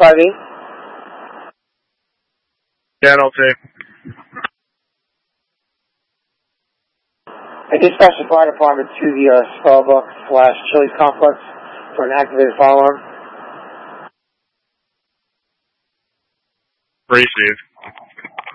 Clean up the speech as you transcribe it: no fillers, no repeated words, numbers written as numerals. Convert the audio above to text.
5-8. Channel 2. I dispatched the fire department to the Starbucks/Chili's complex for an activated fire alarm. Received.